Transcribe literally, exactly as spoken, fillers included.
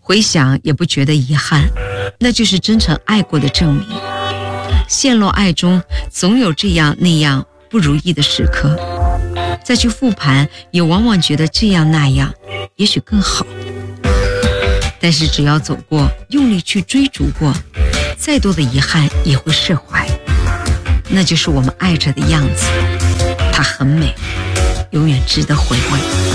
回想也不觉得遗憾，那就是真诚爱过的证明。陷落爱中总有这样那样不如意的时刻，再去复盘也往往觉得这样那样也许更好。但是只要走过，用力去追逐过，再多的遗憾也会释怀。那就是我们爱着的样子，它很美，永远值得回味。